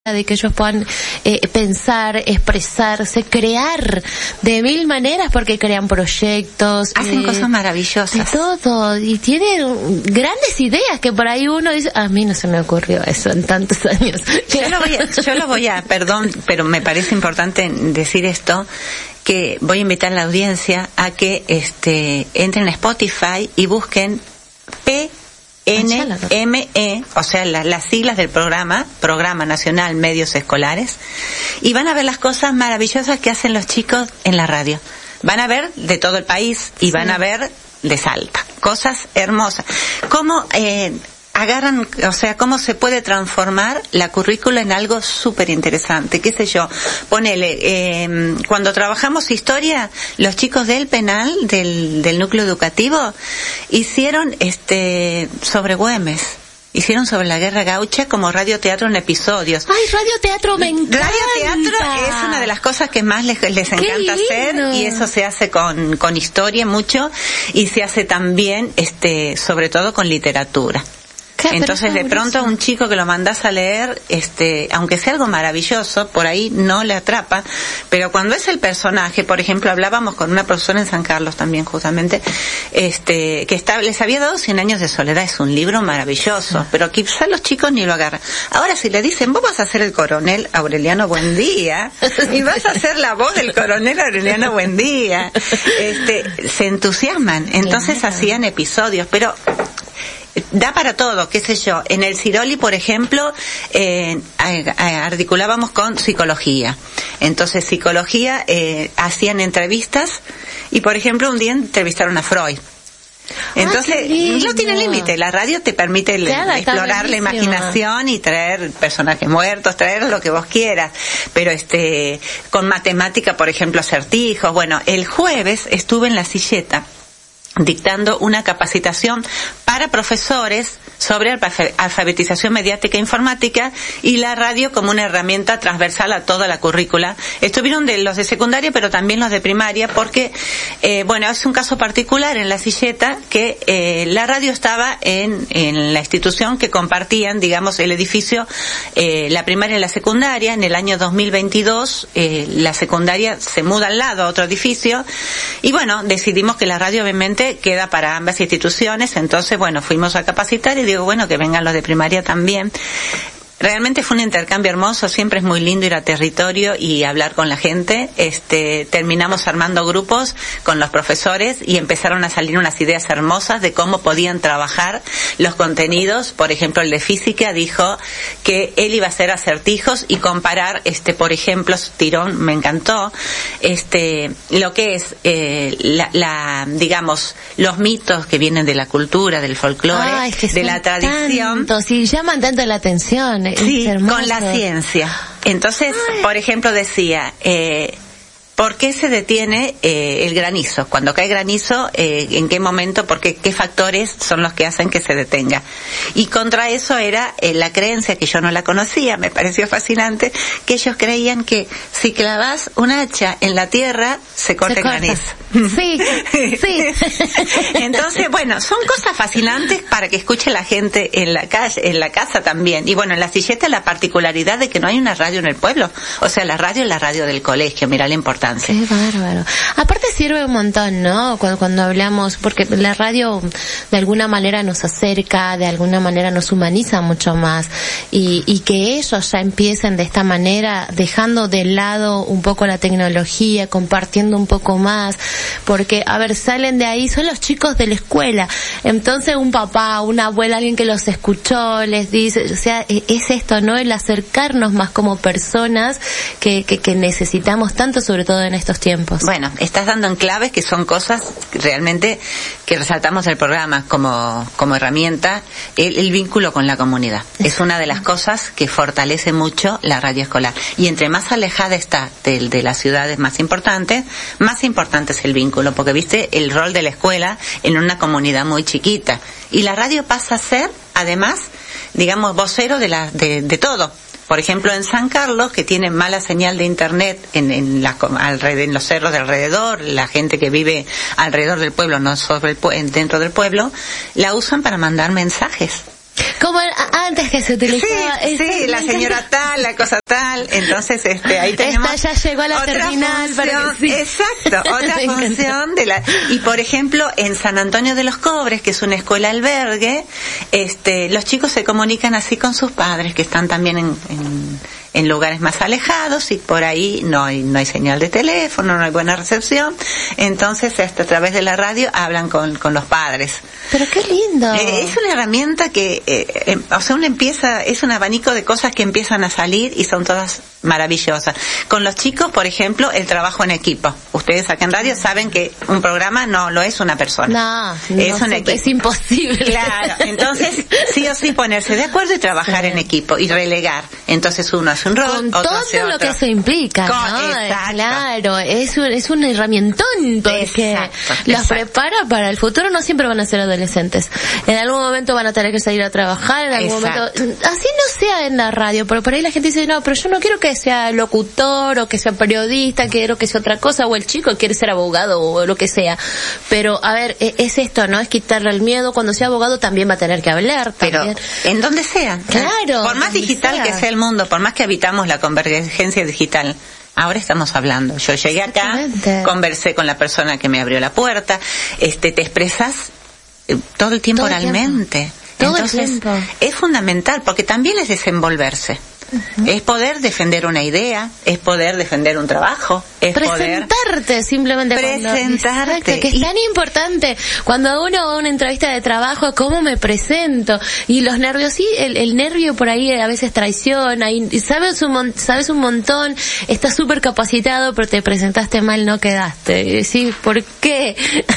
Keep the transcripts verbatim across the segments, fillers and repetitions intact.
de que ellos puedan eh, pensar, expresarse, crear de mil maneras, porque crean proyectos, hacen eh, cosas maravillosas, de todo, y tienen grandes ideas que por ahí uno dice, a mí no se me ocurrió eso en tantos años. Yo lo voy a, yo lo voy a, perdón, pero me parece importante decir esto, que voy a invitar a la audiencia a que este entren a Spotify y busquen P N M E, o sea, la, las siglas del programa, Programa Nacional Medios Escolares, y van a ver las cosas maravillosas que hacen los chicos en la radio. Van a ver de todo el país y van sí. a ver de Salta. Cosas hermosas. Cómo eh, agarran, o sea, cómo se puede transformar la currícula en algo súper interesante. Qué sé yo, ponele, eh, cuando trabajamos historia, los chicos del penal, del, del núcleo educativo, hicieron este sobre Güemes. Hicieron sobre la guerra gaucha como radioteatro en episodios. ¡Ay, radioteatro me encanta! Radioteatro es una de las cosas que más les, les encanta hacer, y eso se hace con, con historia mucho, y se hace también, este, sobre todo con literatura. Entonces, de pronto a un chico que lo mandás a leer, este, aunque sea algo maravilloso, por ahí no le atrapa, pero cuando es el personaje, por ejemplo, hablábamos con una profesora en San Carlos también, justamente, este, que está, les había dado Cien años de soledad, es un libro maravilloso, pero quizás los chicos ni lo agarran. Ahora, si le dicen, vos vas a ser el coronel Aureliano Buendía, y vas a ser la voz del coronel Aureliano Buendía, este, se entusiasman. Entonces claro. hacían episodios, pero da para todo, qué sé yo. En el Ciroli, por ejemplo, eh, articulábamos con psicología. Entonces, psicología, eh, hacían entrevistas, y por ejemplo, un día entrevistaron a Freud. Entonces, ah, no tiene límite. La radio te permite claro, explorar la imaginación y traer personajes muertos, traer lo que vos quieras. Pero este, con matemática, por ejemplo, acertijos. Bueno, el jueves estuve en La Silleta dictando una capacitación para profesores sobre alfabetización mediática e informática y la radio como una herramienta transversal a toda la currícula. Estuvieron de los de secundaria, pero también los de primaria, porque, eh, bueno, es un caso particular en La Silleta que eh, la radio estaba en, en la institución que compartían, digamos, el edificio, eh, la primaria y la secundaria. En el año dos mil veintidós, eh, la secundaria se muda al lado a otro edificio, y bueno, decidimos que la radio obviamente queda para ambas instituciones. Entonces, bueno, fuimos a capacitar y digo, bueno, que vengan los de primaria también. Realmente fue un intercambio hermoso, siempre es muy lindo ir a territorio y hablar con la gente. Este, terminamos armando grupos con los profesores y empezaron a salir unas ideas hermosas de cómo podían trabajar los contenidos. Por ejemplo, el de física dijo que él iba a hacer acertijos y comparar, este, por ejemplo, Tirón, me encantó, este, lo que es, eh, la, la, digamos, los mitos que vienen de la cultura, del folclore, ah, es que de la tradición. Tantos, y llaman tanto la atención. Sí, con la ciencia. Entonces, Ay. por ejemplo, decía, eh, ¿por qué se detiene eh, el granizo? Cuando cae granizo, eh, ¿en qué momento? Porque qué factores son los que hacen que se detenga. Y contra eso era eh, la creencia, que yo no la conocía, me pareció fascinante, que ellos creían que si clavas un hacha en la tierra, se corta el granizo. Sí, sí. Entonces, bueno, son cosas fascinantes para que escuche la gente en la calle, en la casa también. Y bueno, en La Silleta la particularidad de que no hay una radio en el pueblo. O sea, la radio es la radio del colegio, mira la importancia. Qué bárbaro. Aparte sirve un montón, ¿no? Cuando, cuando hablamos, porque la radio de alguna manera nos acerca, de alguna manera nos humaniza mucho más. Y, y que ellos ya empiecen de esta manera, dejando de lado un poco la tecnología, compartiendo un poco más. Porque, a ver, salen de ahí, son los chicos de la escuela. Entonces un papá, una abuela, alguien que los escuchó, les dice, o sea, es esto, ¿no? El acercarnos más como personas que, que, que necesitamos tanto, sobre todo en estos tiempos. Bueno, estás dando en claves que son cosas realmente que resaltamos del programa como, como herramienta, el, el vínculo con la comunidad. Es una de las cosas que fortalece mucho la radio escolar. Y entre más alejada está de, de las ciudades más importantes, más importante es el vínculo, porque viste el rol de la escuela en una comunidad muy chiquita. Y la radio pasa a ser, además, digamos, vocero de, la, de, de todo. Por ejemplo, en San Carlos, que tiene mala señal de internet en, en, la, alrededor, en los cerros de alrededor, la gente que vive alrededor del pueblo, no sobre el, dentro del pueblo, la usan para mandar mensajes. Como antes que se utilizaba. Sí, sí, la señora tal, la cosa tal. Entonces, este, ahí tenemos. Esta ya llegó a la otra terminal. Función, para que, sí. Exacto, otra función de la. Y por ejemplo, en San Antonio de los Cobres, que es una escuela albergue, este, los chicos se comunican así con sus padres, que están también en, en, en lugares más alejados, y por ahí no hay, no hay señal de teléfono, no hay buena recepción. Entonces, hasta a través de la radio hablan con, con los padres. Pero qué lindo. Eh, es una herramienta que, eh, eh, o sea, uno empieza, es un abanico de cosas que empiezan a salir y son todas maravillosas. Con los chicos, por ejemplo, el trabajo en equipo. Ustedes acá en radio saben que un programa no lo es una persona. No, es no un sé, equipo. Es imposible. Claro, entonces sí o sí ponerse de acuerdo y trabajar sí. en equipo y relegar. Entonces uno hace un rol, con otro todo hace lo otro. que eso implica, con, ¿no? Exacto. Claro, es un, es un herramientón porque exacto, los exacto. prepara para el futuro. No siempre van a ser adolescentes. En algún momento van a tener que salir a trabajar, en algún exacto. momento, así no sea en la radio, pero por ahí la gente dice, no, pero yo no quiero que sea locutor o que sea periodista, quiero que sea otra cosa, o el chico quiere ser abogado o lo que sea. Pero, a ver, es esto, ¿no? Es quitarle el miedo. Cuando sea abogado también va a tener que hablar. Pero, también. en donde sea. Claro. Por más digital sea. que sea el mundo, por más que habitamos la convergencia digital, ahora estamos hablando. Yo llegué acá, conversé con la persona que me abrió la puerta, este, te expresas eh, todo el tiempo todo el oralmente. Tiempo. Todo Entonces, el tiempo. Es fundamental, porque también es desenvolverse. Uh-huh. Es poder defender una idea, es poder defender un trabajo, es presentarte poder simplemente presentarte cuando, que es tan importante cuando uno va a una entrevista de trabajo, cómo me presento, y los nervios, sí, el, el nervio por ahí a veces traiciona, y sabes un mon, sabes un montón, estás súper capacitado, pero te presentaste mal, no quedaste. Sí, ¿por qué?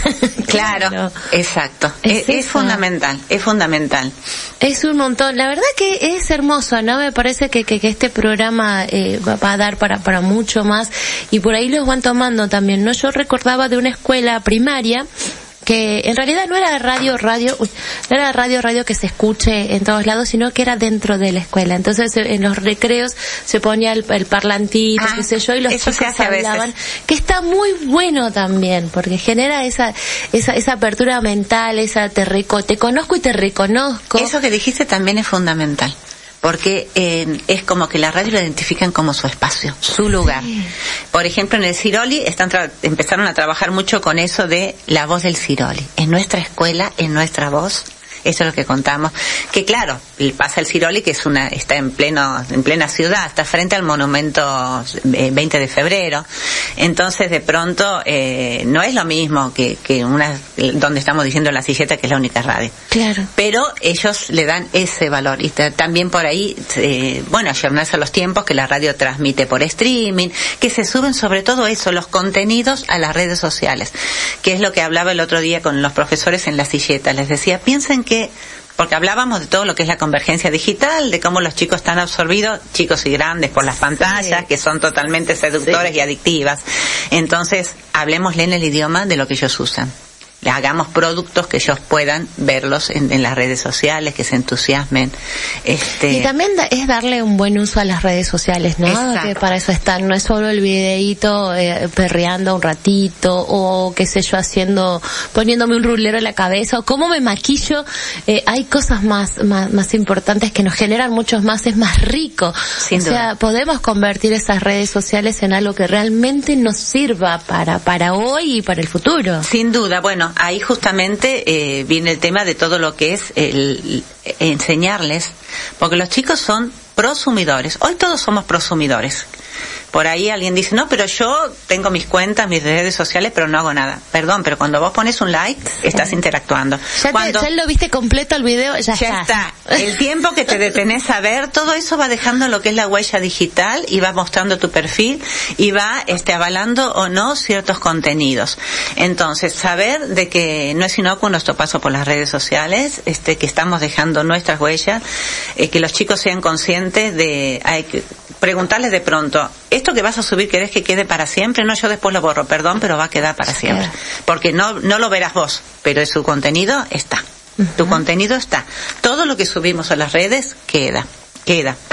Claro, claro, exacto. Es, es, es fundamental, es fundamental. Es un montón. La verdad que es hermoso, ¿no? Me parece que Que, que este programa eh, va, va a dar para para mucho más, y por ahí los van tomando también, ¿no? Yo recordaba de una escuela primaria que en realidad no era radio, radio, uy, no era radio, radio que se escuche en todos lados, sino que era dentro de la escuela. Entonces, en los recreos se ponía el, el parlantito, ah, qué sé yo, y los chicos hablaban, que está muy bueno también, porque genera esa, esa, esa apertura mental, esa te, reco, te conozco y te reconozco. Eso que dijiste también es fundamental. Porque eh, es como que la radio lo identifican como su espacio, su lugar. Sí. Por ejemplo, en el Ciroli están tra- empezaron a trabajar mucho con eso de la voz del Ciroli. En nuestra escuela, en nuestra voz. Eso es lo que contamos. Que claro, pasa el Ciroli, que es una, está en pleno, en plena ciudad, está frente al monumento eh, veinte de febrero. Entonces, de pronto, eh, no es lo mismo que, que una, donde estamos diciendo La Silleta, que es la única radio. Claro. Pero ellos le dan ese valor. Y t- también por ahí, eh, bueno, ayornarse a los tiempos que la radio transmite por streaming, que se suben sobre todo eso, los contenidos a las redes sociales. Que es lo que hablaba el otro día con los profesores en La Silleta. Les decía, piensen que porque hablábamos de todo lo que es la convergencia digital, de cómo los chicos están absorbidos, chicos y grandes, por las pantallas, sí. que son totalmente seductoras sí. y adictivas. Entonces, hablemosle en el idioma de lo que ellos usan. Le hagamos productos que ellos puedan verlos en, en las redes sociales, que se entusiasmen. Este... Y también da, es darle un buen uso a las redes sociales, ¿no? Exacto. Que para eso están, no es solo el videíto eh, perreando un ratito, o qué sé yo, haciendo, poniéndome un rulero en la cabeza, o cómo me maquillo. Eh, hay cosas más, más, más importantes que nos generan muchos más, es más rico. Sin o duda. sea, podemos convertir esas redes sociales en algo que realmente nos sirva para, para hoy y para el futuro. Sin duda, bueno, ahí justamente eh, viene el tema de todo lo que es el, el enseñarles, porque los chicos son prosumidores. Hoy todos somos prosumidores. Por ahí alguien dice, no, pero yo tengo mis cuentas, mis redes sociales, pero no hago nada. Perdón, pero cuando vos pones un like, estás interactuando. Ya, cuando, te, ya lo viste completo el video, ya, ya está. está. El tiempo que te detenés a ver, todo eso va dejando lo que es la huella digital y va mostrando tu perfil y va este, avalando o no ciertos contenidos. Entonces, saber de que no es inocuo nuestro paso por las redes sociales, este, que estamos dejando nuestras huellas, eh, que los chicos sean conscientes de, hay que preguntarles de pronto, ¿esto que vas a subir querés que quede para siempre? No, yo después lo borro, perdón, pero va a quedar para siempre. Porque no, no lo verás vos, pero su contenido está. Uh-huh. Tu contenido está. Todo lo que subimos a las redes queda, queda.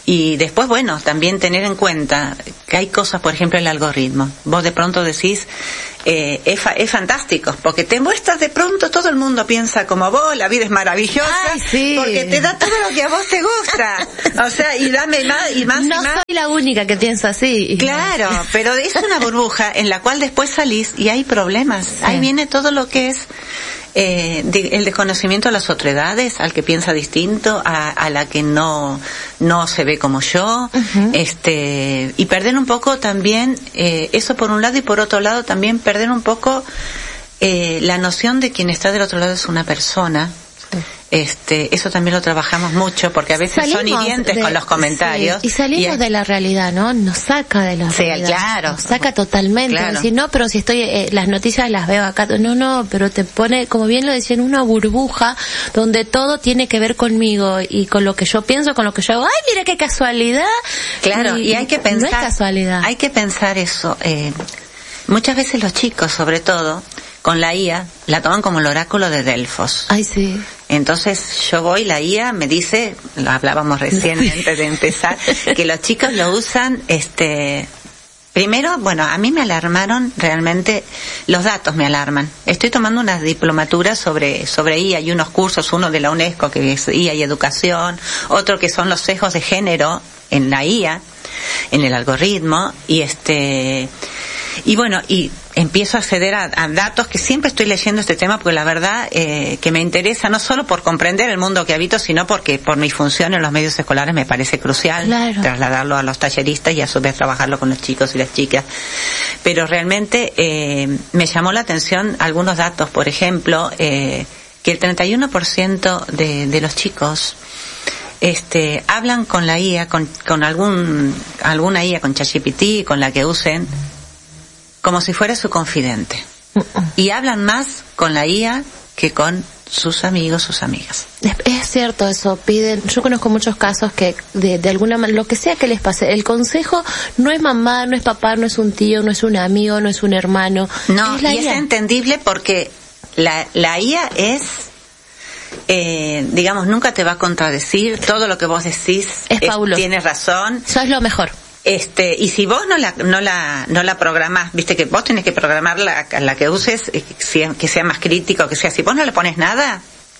y después, bueno, también tener en cuenta que hay cosas, por ejemplo, el algoritmo. Vos de pronto decís, eh, es, fa- es fantástico, porque te muestras de pronto, todo el mundo piensa como vos, la vida es maravillosa, Ay, sí. porque te da todo lo que a vos te gusta. O sea, y dame más y más no y más. soy la única que piensa así. Claro, pero es una burbuja en la cual después salís y hay problemas. Sí. Ahí viene todo lo que es Eh, de, el desconocimiento a las otredades, al que piensa distinto, a, a la que no no se ve como yo, uh-huh. este y perder un poco también eh, eso por un lado, y por otro lado también perder un poco eh, la noción de quien está del otro lado es una persona. Este, eso también lo trabajamos mucho, porque a veces salimos son hirientes de, con los comentarios. Sí, y salimos y, de la realidad, ¿no? Nos saca de la sí, realidad. Claro. Nos saca totalmente. Claro. Decir, no, pero si estoy, eh, las noticias las veo acá. No, no, pero te pone, como bien lo decía, en una burbuja donde todo tiene que ver conmigo y con lo que yo pienso, con lo que yo hago. ¡Ay, mira qué casualidad! Claro, y, y hay que pensar. No es casualidad. Hay que pensar eso. Eh, muchas veces los chicos, sobre todo, con la I A, la toman como el oráculo de Delfos. Ay, sí. Entonces yo voy, la I A me dice, lo hablábamos recién sí. antes de empezar, que los chicos lo usan, este, primero, bueno, a mí me alarmaron realmente, los datos me alarman. Estoy tomando unas diplomaturas sobre, sobre I A y unos cursos, uno de la UNESCO que es I A y educación, otro que son los sesgos de género en la I A, en el algoritmo, y este, y bueno, y empiezo a acceder a, a datos que siempre estoy leyendo este tema, porque la verdad eh, que me interesa, no solo por comprender el mundo que habito, sino porque por mi función en los medios escolares me parece crucial claro. trasladarlo a los talleristas y a su vez trabajarlo con los chicos y las chicas. Pero realmente eh, me llamó la atención algunos datos, por ejemplo, eh, que el treinta y uno por ciento de, de los chicos este hablan con la I A, con, con algún alguna I A, con ChatGPT, con la que usen, como si fuera su confidente. Y hablan más con la I A que con sus amigos, sus amigas. Es, es cierto eso, piden, yo conozco muchos casos que de, de alguna manera, lo que sea que les pase, el consejo no es mamá, no es papá, no es un tío, no es un amigo, no es un hermano. No, es la y I A. Es entendible porque la, la I A es, eh, digamos, nunca te va a contradecir, todo lo que vos decís es fabuloso. Tienes razón. Eso es lo mejor. Este, y si vos no la, no la, no la programás, viste que vos tenés que programar la, la que uses, que sea más crítico, que sea, si vos no le pones nada,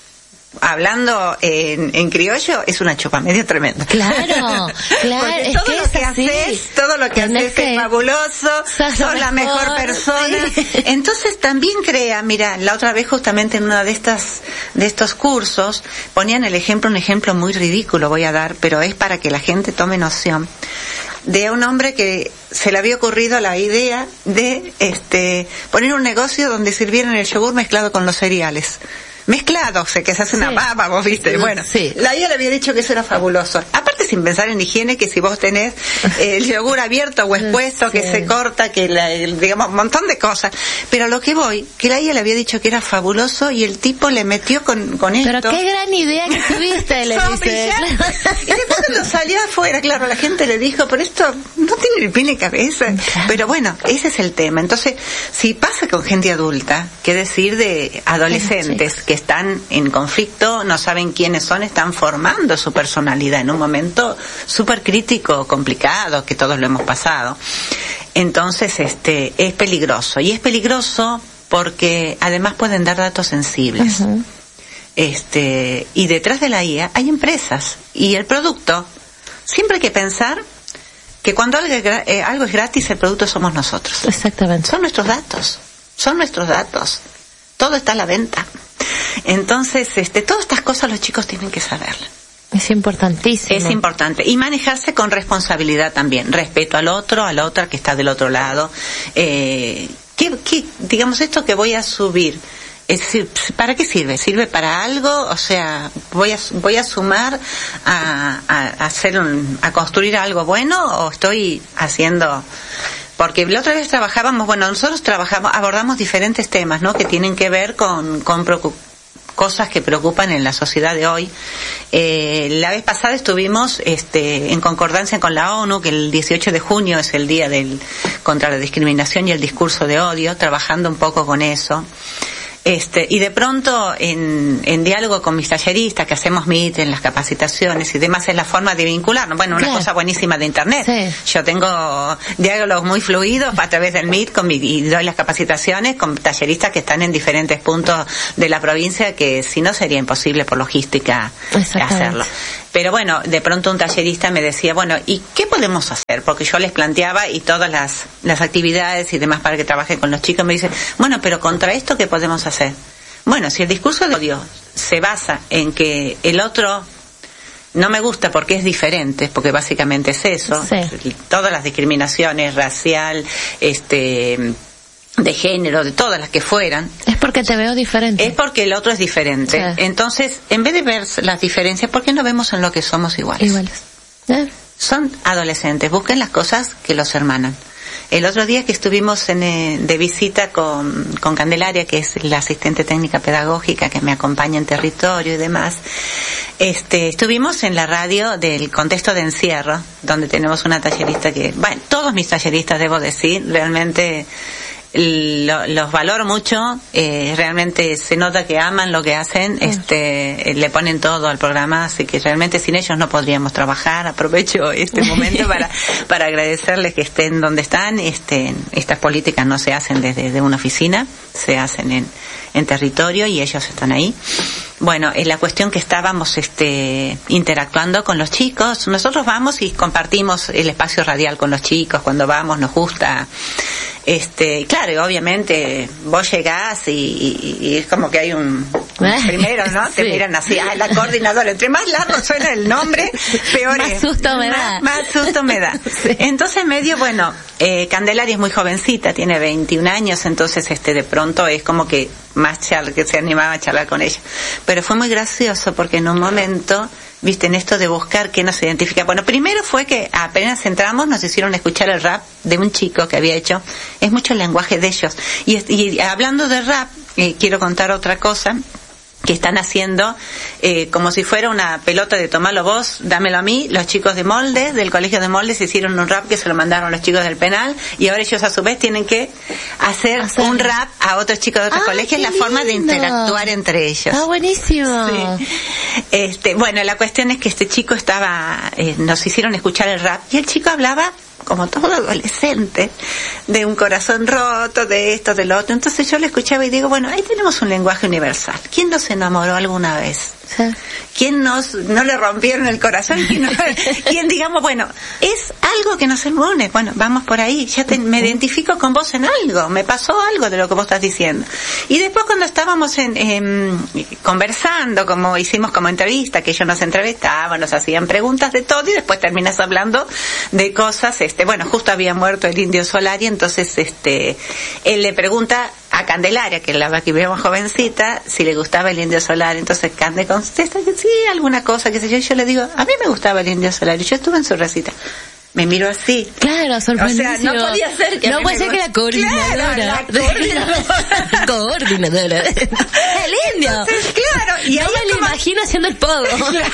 hablando en, en criollo, es una chupa medio tremenda. Claro, claro. Porque es todo que lo es que así. haces, todo lo que Tenés haces que es fabuloso, sos, sos la mejor persona. Sí. Entonces también crea, mira, la otra vez justamente en una de estas, de estos cursos, ponían el ejemplo, un ejemplo muy ridículo voy a dar, pero es para que la gente tome noción, de un hombre que se le había ocurrido la idea de este poner un negocio donde sirvieran el yogur mezclado con los cereales. Mezclado, o sea, que se hace una sí. papa, vos viste. Bueno, sí. la I A le había dicho que eso era fabuloso. Aparte, sin pensar en higiene, que si vos tenés eh, el yogur abierto o expuesto, sí. que se corta, que la, el, digamos, un montón de cosas. Pero lo que voy, que la I A le había dicho que era fabuloso y el tipo le metió con, con esto. Pero qué gran idea que tuviste, le dice. Y después cuando salió afuera, claro, la gente le dijo, pero esto no tiene ni pie ni cabeza. Claro. Pero bueno, ese es el tema. Entonces, si pasa con gente adulta, qué decir de adolescentes, sí. que están en conflicto, no saben quiénes son, están formando su personalidad en un momento súper crítico, complicado, que todos lo hemos pasado. Entonces, este, es peligroso. Y es peligroso porque además pueden dar datos sensibles. Uh-huh. Este, y detrás de la I A hay empresas. Y el producto, siempre hay que pensar que cuando algo, eh, algo es gratis, el producto somos nosotros. Exactamente. Son nuestros datos. Son nuestros datos. Todo está a la venta. Entonces, este, todas estas cosas los chicos tienen que saber. Es importantísimo. Es importante. Y manejarse con responsabilidad también. Respeto al otro, a la otra que está del otro lado. Eh, ¿qué, qué, digamos, esto que voy a subir, es decir, ¿para qué sirve? ¿Sirve para algo? O sea, ¿voy a, voy a sumar a, a, a hacer un, a construir algo bueno o estoy haciendo... Porque la otra vez trabajábamos, bueno, nosotros trabajamos, abordamos diferentes temas, ¿no? Que tienen que ver con, con preocup- cosas que preocupan en la sociedad de hoy. Eh, la vez pasada estuvimos, este, en concordancia con la ONU, que el dieciocho de junio es el día del, contra la discriminación y el discurso de odio, trabajando un poco con eso. Este, y de pronto, en, en diálogo con mis talleristas, que hacemos meet en las capacitaciones y demás, es la forma de vincularnos. Bueno, una claro. cosa buenísima de Internet. Sí. Yo tengo diálogos muy fluidos a través del meet con mi, y doy las capacitaciones con talleristas que están en diferentes puntos de la provincia, que si no sería imposible por logística hacerlo. Pero bueno, de pronto un tallerista me decía, bueno, ¿y qué podemos hacer? Porque yo les planteaba y todas las, las actividades y demás para que trabajen con los chicos, me dice, bueno, pero contra esto, ¿qué podemos hacer? Bueno, si el discurso de odio se basa en que el otro no me gusta porque es diferente, porque básicamente es eso, sí. todas las discriminaciones, racial, este... de género, de todas las que fueran. Es porque te veo diferente. Es porque el otro es diferente. Sí. Entonces, en vez de ver las diferencias, ¿por qué no vemos en lo que somos iguales? Iguales. ¿Eh? Son adolescentes, busquen las cosas que los hermanan. El otro día que estuvimos en, eh, de visita con, con Candelaria, que es la asistente técnica pedagógica que me acompaña en territorio y demás, este, estuvimos en la radio del contexto de encierro, donde tenemos una tallerista que, bueno, todos mis talleristas, debo decir, realmente Lo, los valoro mucho, eh, realmente se nota que aman lo que hacen, este, eh, le ponen todo al programa, así que realmente sin ellos no podríamos trabajar. Aprovecho este momento para, para agradecerles que estén donde están. Este, estas políticas no se hacen desde, desde una oficina, se hacen en, en territorio y ellos están ahí. Bueno, es la cuestión que estábamos este, interactuando con los chicos. Nosotros vamos y compartimos el espacio radial con los chicos. Cuando vamos nos gusta. Este, claro, y obviamente vos llegás y, y, y es como que hay un, un primero, ¿no? Te sí. miran así, ah, la coordinadora. Entre más largo suena el nombre, peor más es. Susto me más, da. más susto me da. Sí. Entonces medio, bueno, eh, Candelaria es muy jovencita, tiene veintiún años, entonces este de pronto es como que más char que se animaba a charlar con ella. Pero fue muy gracioso porque en un momento, viste, en esto de buscar qué nos identifica. Bueno, primero fue que apenas entramos nos hicieron escuchar el rap de un chico que había hecho, es mucho el lenguaje de ellos. Y, y hablando de rap, eh, quiero contar otra cosa que están haciendo, eh, como si fuera una pelota de tomarlo vos, dámelo a mí. Los chicos de Moldes, del colegio de Moldes, hicieron un rap que se lo mandaron los chicos del penal, y ahora ellos a su vez tienen que hacer Hacer. un rap a otros chicos de otros ah, colegios, la lindo. forma de interactuar entre ellos. Está buenísimo. Sí. Este, bueno, la cuestión es que este chico estaba, eh, nos hicieron escuchar el rap, y el chico hablaba como todo adolescente, de un corazón roto, de esto, de lo otro. Entonces yo le escuchaba y digo, bueno, ahí tenemos un lenguaje universal. ¿Quién nos enamoró alguna vez? Sí. ¿Quién nos, no le rompieron el corazón? ¿Quién, no, ¿quién digamos, bueno, es algo que nos une? Bueno, vamos por ahí, ya te, me identifico con vos en algo, me pasó algo de lo que vos estás diciendo. Y después cuando estábamos en, en, conversando, como hicimos como entrevista, que ellos nos entrevistaban, nos hacían preguntas de todo, y después terminas hablando de cosas, este, bueno, justo había muerto el Indio Solari, entonces este, él le pregunta a Candelaria, que la que vemos jovencita, si le gustaba el Indio Solari. Entonces Cande contesta que sí, alguna cosa, que sé yo, y yo le digo, a mí me gustaba el Indio Solari, yo estuve en su recita. Me miro así. Claro, sorprendísimo. O sea, no podía ser que no puede ser que la coordinadora. Claro, la coordinadora. coordinadora. El Indio. Entonces, claro. Y no me lo como... imagino haciendo el pogo. Entonces,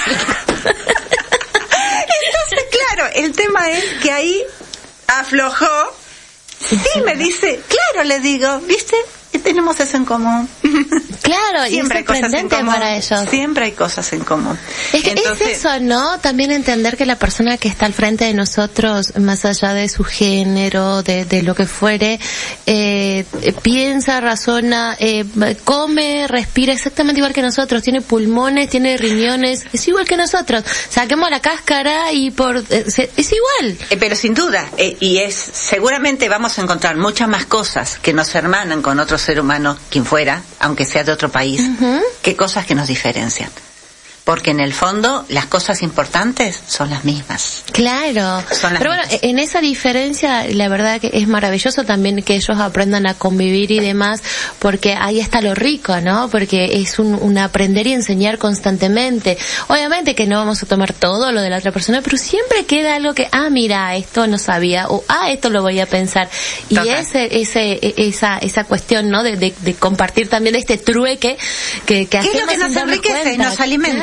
claro, el tema es que ahí aflojó. Sí, me dice, claro, le digo, ¿viste? Tenemos eso en común. Claro, siempre y es sorprendente para ellos. Siempre hay cosas en común. Es que Entonces, es eso, ¿no? También entender que la persona que está al frente de nosotros, más allá de su género, de, de lo que fuere, eh, piensa, razona, eh, come, respira exactamente igual que nosotros. Tiene pulmones, tiene riñones, es igual que nosotros. Saquemos la cáscara y por eh, es igual. Eh, pero sin duda, eh, y es seguramente vamos a encontrar muchas más cosas que nos hermanan con otros ser humano, quien fuera, aunque sea de otro país, uh-huh. que cosas que nos diferencian. Porque en el fondo las cosas importantes son las mismas. Claro. Son las Pero bueno, mismas. En esa diferencia, la verdad que es maravilloso también que ellos aprendan a convivir y demás, porque ahí está lo rico, ¿no? Porque es un, un aprender y enseñar constantemente. Obviamente que no vamos a tomar todo lo de la otra persona, pero siempre queda algo que, ah, mira, esto no sabía, o ah, esto lo voy a pensar. Y Total. ese, ese, esa, esa cuestión, ¿no? De, de, de compartir también este trueque que, que hacemos. ¿Qué es lo que nos enriquece y nos alimenta?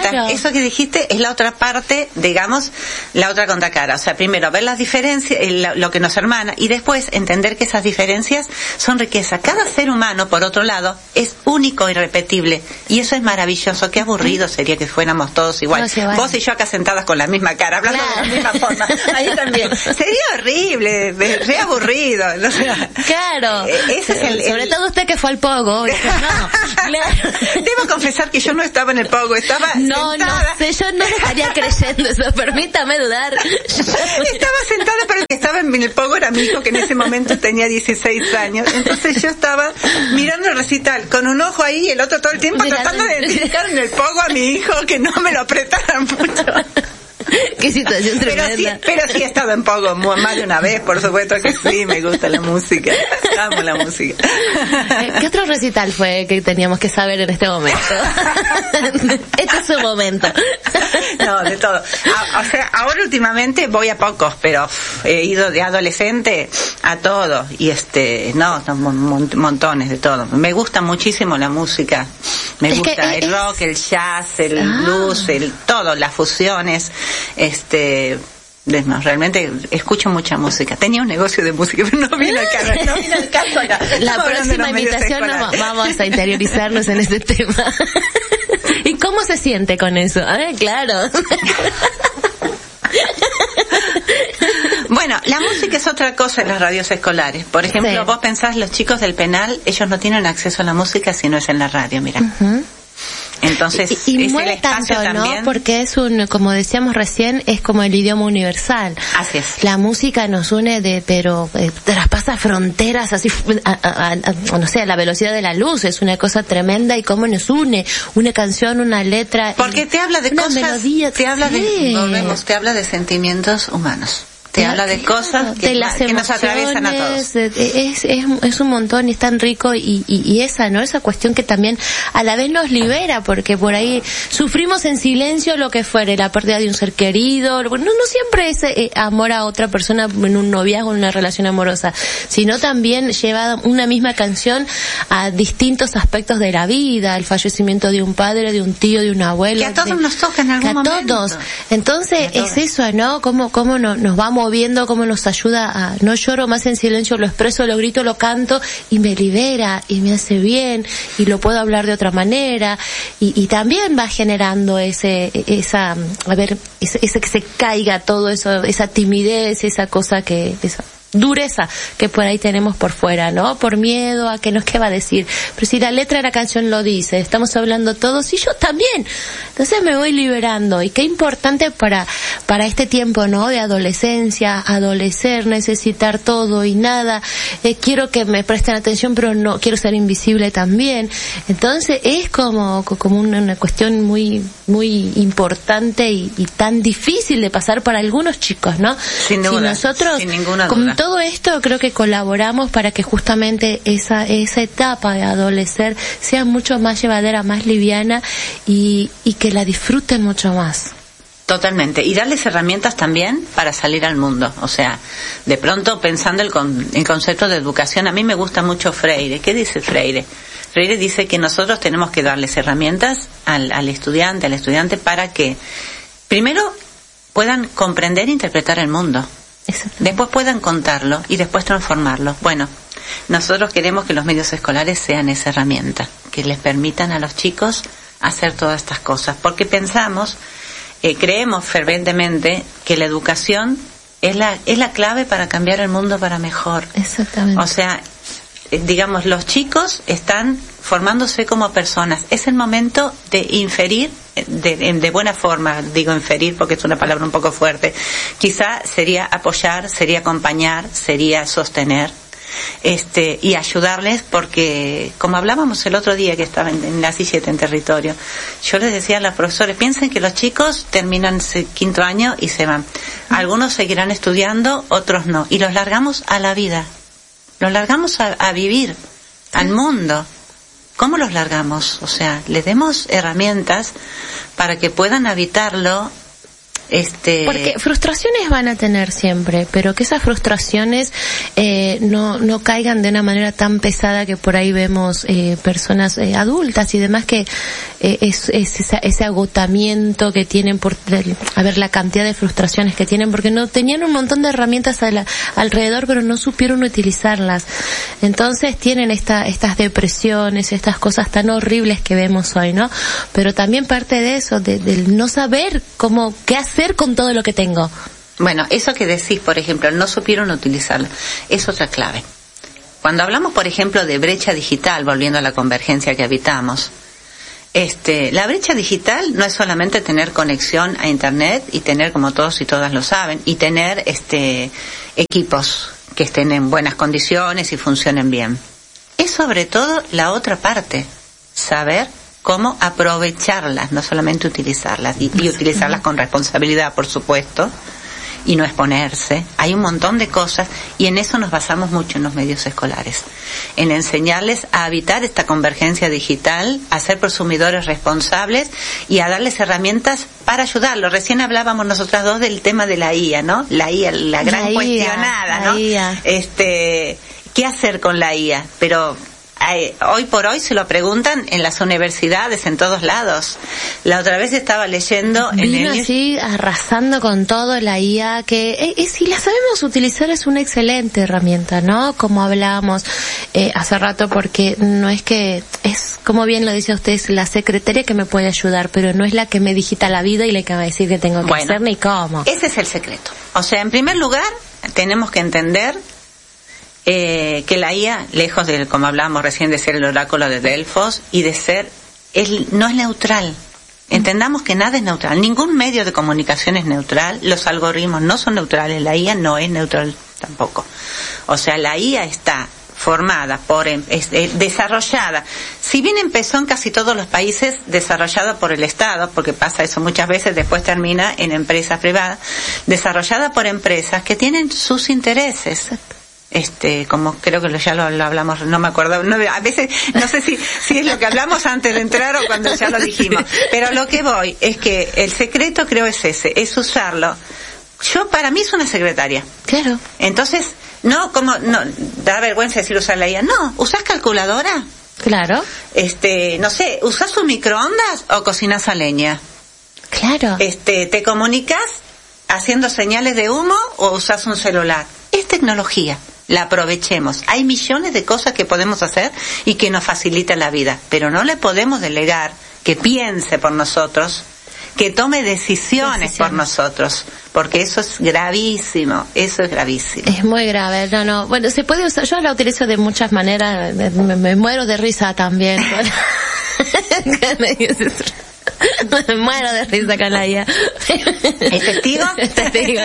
exacto. Eso que dijiste es la otra parte, digamos, la otra contracara. O sea, primero ver las diferencias, lo que nos hermana, y después entender que esas diferencias son riqueza. Cada ser humano, por otro lado, es único e irrepetible. Y eso es maravilloso. Qué aburrido sería que fuéramos todos igual. No, sí, vale. Vos y yo acá sentadas con la misma cara, hablando claro. de la misma forma. Ahí también. Sería horrible, re aburrido. O sea, claro. Ese es el, Sobre el... todo usted que fue al pogo. No, claro. Debo confesar que yo no estaba en el pogo, estaba No, sentada. no sé, yo no estaría creyendo eso, permítame dudar. Estaba sentada, pero el que estaba en el pogo era mi hijo, que en ese momento tenía dieciséis años. Entonces yo estaba mirando el recital, con un ojo ahí y el otro todo el tiempo, Mira, tratando de identificar en el pogo a mi hijo, que no me lo apretaran mucho. Qué situación tremenda. Pero sí, pero sí he estado en pogo más de una vez, por supuesto que sí, me gusta la música, amo la música. ¿Qué otro recital fue que teníamos que saber en este momento? Este es su momento. No, de todo. A, o sea, ahora últimamente voy a pocos, pero uf, he ido de adolescente a todo, y este, no, no mon, montones de todo. Me gusta muchísimo la música, me es gusta el es... rock, el jazz, el ah. blues, el todo, las fusiones. Este, no, realmente escucho mucha música. Tenía un negocio de música, pero no vino al caso, no vino al caso acá. La no, próxima invitación nos vamos a interiorizarnos en este tema. ¿Y cómo se siente con eso? Ah, claro. Bueno, la música es otra cosa en las radios escolares. Por ejemplo, sí. Vos pensás, los chicos del penal, ellos no tienen acceso a la música si no es en la radio, mira. Uh-huh. Entonces, y, y mueve tanto, ¿no? También. Porque es un, como decíamos recién, es como el idioma universal. Así es. La música nos une de, pero eh, traspasa fronteras así, a, a, a, no sé, a la velocidad de la luz. Es una cosa tremenda, y cómo nos une una canción, una letra. Porque te habla de cosas, melodía, te habla sí. de, volvemos, te habla de sentimientos humanos. Te habla de cosas que, de las que nos atraviesan a todos. Es, es, es un montón, y es tan rico, y, y, y esa, ¿no? Esa cuestión que también a la vez nos libera, porque por ahí sufrimos en silencio lo que fuere, la pérdida de un ser querido. No, no siempre es eh, amor a otra persona en un noviazgo, en una relación amorosa, sino también lleva una misma canción a distintos aspectos de la vida, el fallecimiento de un padre, de un tío, de un abuelo. Que a todos de, nos toca en algún momento. A todos. Entonces, a todos. Es eso, ¿no? Cómo, cómo nos, nos vamos viendo, cómo nos ayuda a no lloro más en silencio, lo expreso, lo grito, lo canto, y me libera y me hace bien, y lo puedo hablar de otra manera, y, y también va generando ese, esa, a ver, ese, ese que se caiga todo eso, esa timidez, esa cosa que, esa dureza que por ahí tenemos por fuera, ¿no? Por miedo a que nos qué va a decir. Pero si la letra de la canción lo dice, estamos hablando todos, y yo también. Entonces me voy liberando. Y qué importante para, para este tiempo, ¿no? De adolescencia, adolecer, necesitar todo y nada. Eh, quiero que me presten atención, pero no, quiero ser invisible también. Entonces es como, como una, una cuestión muy, muy importante y, y tan difícil de pasar para algunos chicos, ¿no? Sin duda, si nosotros, sin ninguna duda. Todo esto creo que colaboramos para que justamente esa esa etapa de adolecer sea mucho más llevadera, más liviana, y, y que la disfruten mucho más. Totalmente. Y darles herramientas también para salir al mundo. O sea, de pronto pensando el, con, el concepto de educación, a mí me gusta mucho Freire. ¿Qué dice Freire? Freire dice que nosotros tenemos que darles herramientas al, al estudiante, al estudiante, para que primero puedan comprender e interpretar el mundo. Después puedan contarlo y después transformarlo. Bueno, nosotros queremos que los medios escolares sean esa herramienta, que les permitan a los chicos hacer todas estas cosas, porque pensamos, eh, creemos ferventemente que la educación es la es la clave para cambiar el mundo para mejor. Exactamente. O sea, eh, digamos, los chicos están formándose como personas. Es el momento de inferir, de, de buena forma, digo inferir porque es una palabra un poco fuerte. Quizá sería apoyar, sería acompañar, sería sostener, este, y ayudarles, porque como hablábamos el otro día que estaba en, en la silleta en territorio, yo les decía a los profesores, piensen que los chicos terminan el quinto año y se van. Algunos seguirán estudiando, otros no, y los largamos a la vida, los largamos a, a vivir, al mundo. ¿Cómo los largamos? O sea, les demos herramientas para que puedan habitarlo Este... Porque frustraciones van a tener siempre, pero que esas frustraciones eh, no no caigan de una manera tan pesada que por ahí vemos eh, personas eh, adultas y demás que eh, es, es esa, ese agotamiento que tienen por del, a ver la cantidad de frustraciones que tienen porque no tenían un montón de herramientas a la, alrededor pero no supieron utilizarlas. Entonces tienen esta estas depresiones, estas cosas tan horribles que vemos hoy, ¿no? Pero también parte de eso, de, del no saber cómo qué hacer con todo lo que tengo. Bueno, eso que decís, por ejemplo, no supieron utilizarlo, es otra clave. Cuando hablamos, por ejemplo, de brecha digital, volviendo a la convergencia que habitamos, este, la brecha digital no es solamente tener conexión a internet y tener, como todos y todas lo saben, y tener este equipos que estén en buenas condiciones y funcionen bien. Es sobre todo la otra parte, saber cómo aprovecharlas, no solamente utilizarlas, y, y utilizarlas con responsabilidad, por supuesto, y no exponerse. Hay un montón de cosas, y en eso nos basamos mucho en los medios escolares, en enseñarles a habitar esta convergencia digital, a ser consumidores responsables y a darles herramientas para ayudarlos. Recién hablábamos nosotras dos del tema de la I A, ¿no? La I A, la gran la cuestionada, I A, ¿no? la I A. Este, ¿qué hacer con la I A? Pero hoy por hoy se lo preguntan en las universidades, en todos lados. La otra vez estaba leyendo en Vino el... así arrasando con todo la I A, que eh, eh, si la sabemos utilizar es una excelente herramienta, ¿no? Como hablábamos eh, hace rato, porque no es que, es como bien lo dice usted, es la secretaria que me puede ayudar, pero no es la que me digita la vida y la que va a decir que tengo que bueno, hacer ni cómo. Ese es el secreto. O sea, en primer lugar, tenemos que entender Eh, que la I A, lejos de, como hablábamos recién, de ser el oráculo de Delfos y de ser, es, no es neutral. Entendamos que nada es neutral. Ningún medio de comunicación es neutral. Los algoritmos no son neutrales. La I A no es neutral tampoco. O sea, la I A está formada por, es, es, desarrollada. Si bien empezó en casi todos los países, desarrollada por el Estado, porque pasa eso muchas veces, después termina en empresas privadas, desarrollada por empresas que tienen sus intereses. Este, como creo que ya lo, lo hablamos, no me acuerdo, no, a veces no sé si, si es lo que hablamos antes de entrar o cuando ya lo dijimos, pero lo que voy es que el secreto creo es ese, es usarlo. Yo, para mí es una secretaria. Claro. Entonces, no, como, no, da vergüenza decir usar la I A, no, ¿usás calculadora? Claro. Este, no sé, ¿usás un microondas o cocinas a leña? Claro. Este, ¿te comunicas haciendo señales de humo o usás un celular? Es tecnología. La aprovechemos. Hay millones de cosas que podemos hacer y que nos facilitan la vida, pero no le podemos delegar que piense por nosotros, que tome decisiones, decisiones por nosotros, porque eso es gravísimo, eso es gravísimo. Es muy grave, no, no, bueno, se puede usar, yo la utilizo de muchas maneras, me, me, me muero de risa también. Me muero de risa con la I A. ¿Es testigo? Es testigo.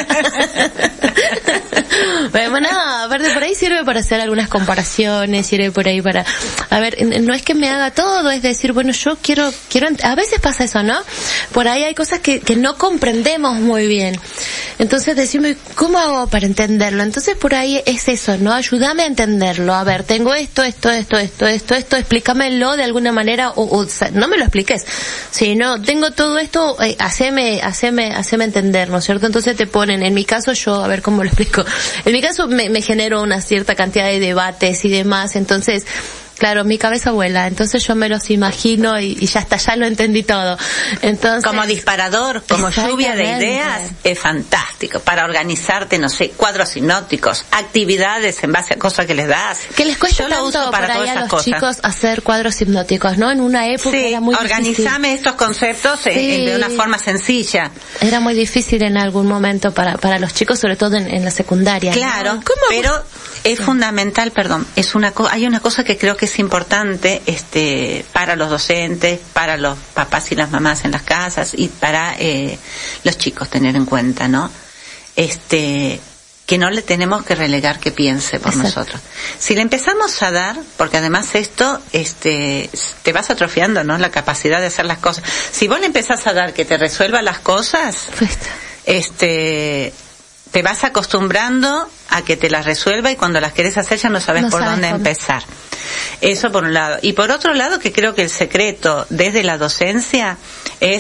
Bueno, aparte por ahí sirve para hacer algunas comparaciones, sirve por ahí para, a ver, no es que me haga todo, es decir, bueno, yo quiero, quiero, a veces pasa eso, ¿no? Por ahí hay cosas que, que no comprendemos muy bien. Entonces decimos, ¿cómo hago para entenderlo? Entonces por ahí es eso, ¿no? Ayúdame a entenderlo. A ver, tengo esto, esto, esto, esto, esto, esto, explícamelo de alguna manera, o, o no me lo expliques. Si no, tengo todo esto, eh, haceme, haceme, haceme entender, ¿no es cierto? Entonces te ponen, en mi caso yo, a ver cómo lo explico. En mi caso me, me genero una cierta cantidad de debates y demás, entonces, claro, mi cabeza vuela, entonces yo me los imagino y, y ya está, ya lo entendí todo. Entonces, como disparador, como lluvia de ideas, es fantástico para organizarte, no sé, cuadros hipnóticos, actividades en base a cosas que les das. Que les cuesta yo lo tanto uso para por ahí todas a esas los cosas. Chicos hacer cuadros hipnóticos, ¿no? En una época sí, era muy organizame difícil. estos conceptos sí. en, de una forma sencilla. Era muy difícil en algún momento para para los chicos, sobre todo en, en la secundaria. Claro, ¿no? ¿Cómo? Pero es sí. fundamental, perdón, es una co- hay una cosa que creo que es importante este para los docentes, para los papás y las mamás en las casas y para eh, los chicos tener en cuenta, ¿no? Este que no le tenemos que relegar que piense por Exacto. nosotros. Si le empezamos a dar, porque además esto este te vas atrofiando, ¿no? La capacidad de hacer las cosas. Si vos le empezás a dar que te resuelva las cosas, Fuiste. este te vas acostumbrando a que te las resuelva y cuando las querés hacer ya no sabes no por sabes dónde cómo. empezar. Eso por un lado. Y por otro lado, que creo que el secreto desde la docencia es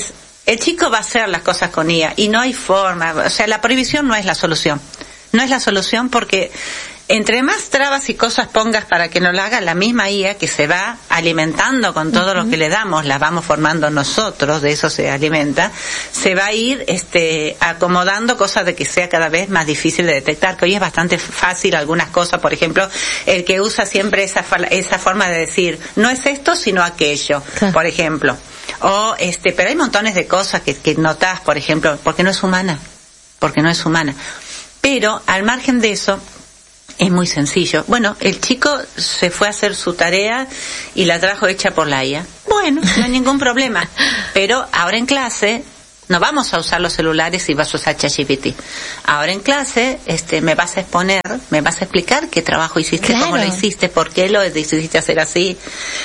el chico va a hacer las cosas con I A y no hay forma, o sea, la prohibición no es la solución. No es la solución porque entre más trabas y cosas pongas para que no lo haga, la misma I A que se va alimentando con todo uh-huh. lo que le damos, la vamos formando nosotros, de eso se alimenta, se va a ir este acomodando cosas de que sea cada vez más difícil de detectar, que hoy es bastante fácil algunas cosas, por ejemplo, el que usa siempre esa esa forma de decir, no es esto sino aquello, claro. por ejemplo. O este, pero hay montones de cosas que, que notás, por ejemplo, porque no es humana, porque no es humana. Pero al margen de eso, es muy sencillo. Bueno, el chico se fue a hacer su tarea y la trajo hecha por la I A. Bueno, no hay ningún problema. Pero ahora en clase no vamos a usar los celulares y vas a usar ChatGPT. Ahora en clase este, me vas a exponer, me vas a explicar qué trabajo hiciste, claro. cómo lo hiciste, por qué lo decidiste hacer así.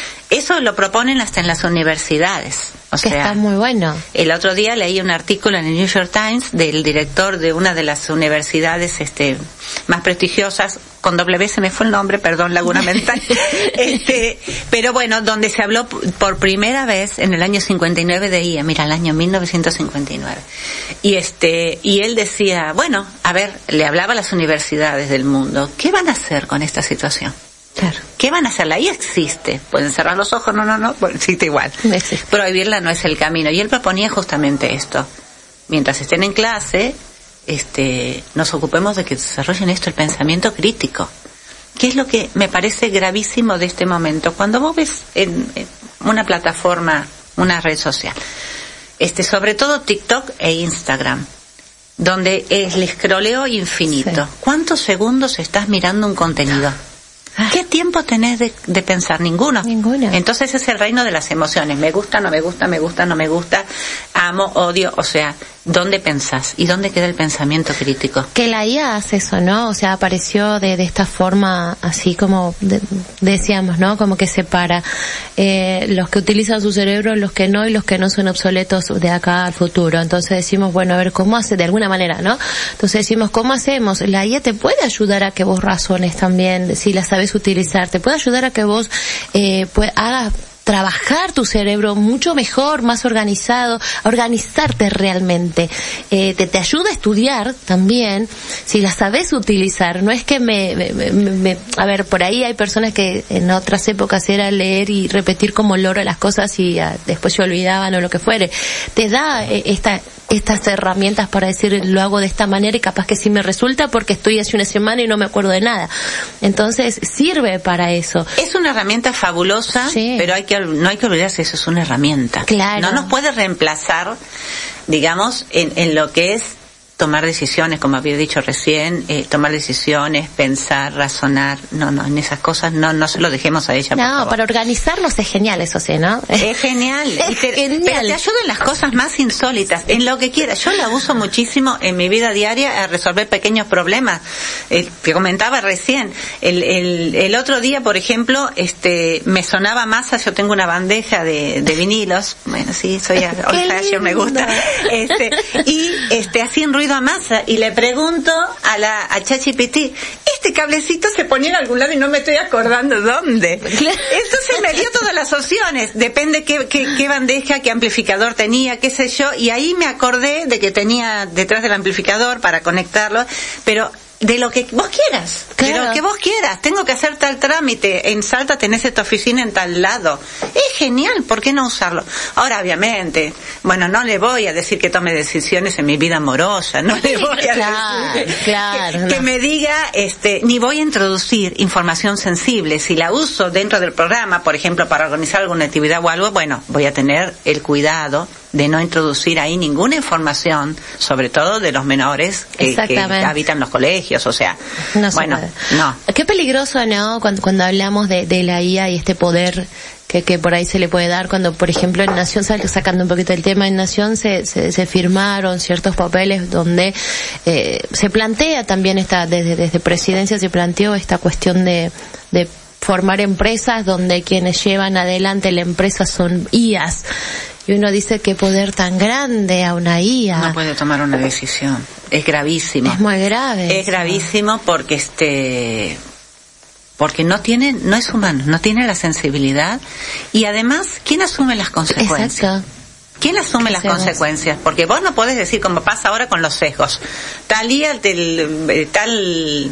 Eso lo proponen hasta en las universidades. O que sea, está muy bueno. El otro día leí un artículo en el New York Times del director de una de las universidades este más prestigiosas, con W se me fue el nombre, perdón, laguna mental. este, pero bueno, donde se habló por primera vez en el año cincuenta y nueve de I A, mira, el año mil novecientos cincuenta y nueve. Y este, y él decía, bueno, a ver, le hablaba a las universidades del mundo, ¿qué van a hacer con esta situación? Claro. ¿Qué van a hacer? La I A existe. ¿Pueden cerrar los ojos? No, no, no. Bueno, existe igual. Existe. Prohibirla no es el camino. Y él proponía justamente esto. Mientras estén en clase, este, nos ocupemos de que desarrollen esto, el pensamiento crítico. ¿Qué es lo que me parece gravísimo de este momento? Cuando vos ves en, en una plataforma, una red social, este, sobre todo TikTok e Instagram, donde es el scrolleo infinito. Sí. ¿Cuántos segundos estás mirando un contenido? ¿Qué tiempo tenés de, de pensar? Ninguno. Ninguno. Entonces es el reino de las emociones. Me gusta, no me gusta, me gusta, no me gusta, amo, odio. O sea, ¿dónde pensás? ¿Y dónde queda el pensamiento crítico? Que la I A hace eso, ¿no? O sea, apareció de, de esta forma, así como de, decíamos, ¿no? Como que separa eh, los que utilizan su cerebro, los que no, y los que no son obsoletos de acá al futuro. Entonces decimos, bueno, a ver, ¿cómo hace? De alguna manera, ¿no? Entonces decimos, ¿cómo hacemos? La I A te puede ayudar a que vos razones también, si la sabes utilizar, te puede ayudar a que vos eh, pues, hagas trabajar tu cerebro mucho mejor, más organizado, a organizarte realmente. Eh, te, te ayuda a estudiar también, si la sabes utilizar. No es que me, me, me, me... A ver, por ahí hay personas que en otras épocas era leer y repetir como loro las cosas y uh, después se olvidaban o lo que fuere. Te da eh, esta... estas herramientas para decir lo hago de esta manera y capaz que sí me resulta porque estoy hace una semana y no me acuerdo de nada. Entonces sirve para eso. Es una herramienta fabulosa, sí. pero hay que no hay que olvidarse, eso es una herramienta. Claro. No nos puede reemplazar, digamos, en, en lo que es tomar decisiones, como había dicho recién, eh, tomar decisiones, pensar, razonar, no, no, en esas cosas no, no se lo dejemos a ella, por No, favor. Para organizarnos es genial, eso sí, ¿no? Es genial. Es y te, genial. Pero te ayuda en las cosas más insólitas, en lo que quieras. Yo la uso muchísimo en mi vida diaria a resolver pequeños problemas. Eh, te comentaba recién, el, el, el otro día, por ejemplo, este, me sonaba masa, yo tengo una bandeja de, de vinilos, bueno, sí, soy old fashion, me gusta, este, y este, hacía un ruido a masa y le pregunto a la a ChatGPT, este cablecito se ponía en algún lado y no me estoy acordando dónde. Entonces me dio todas las opciones, depende qué, qué, qué bandeja, qué amplificador tenía, qué sé yo, y ahí me acordé de que tenía detrás del amplificador para conectarlo, pero de lo que vos quieras, claro. de lo que vos quieras. Tengo que hacer tal trámite, en Salta tenés esta oficina en tal lado. Es genial, ¿por qué no usarlo? Ahora, obviamente, bueno, no le voy a decir que tome decisiones en mi vida amorosa, no le voy a claro, decir claro, que, no. que me diga, este, ni voy a introducir información sensible. Si la uso dentro del programa, por ejemplo, para organizar alguna actividad o algo, bueno, voy a tener el cuidado de no introducir ahí ninguna información, sobre todo de los menores que, que habitan los colegios, o sea, no bueno, no. Qué peligroso, ¿no? Cuando, cuando hablamos de, de la I A y este poder que, que por ahí se le puede dar, cuando, por ejemplo, en Nación, sacando un poquito el tema, en Nación se, se, se firmaron ciertos papeles donde eh, se plantea también esta, desde, desde Presidencia se planteó esta cuestión de, de formar empresas donde quienes llevan adelante la empresa son I As. Y uno dice, qué poder tan grande a una I A. No puede tomar una decisión. Es gravísimo. Es muy grave. Es gravísimo porque este, porque no tiene, no es humano, no tiene la sensibilidad y además, ¿quién asume las consecuencias? Exacto. ¿Quién asume las consecuencias? Porque vos no podés decir, como pasa ahora con los sesgos, tal día, tal, tal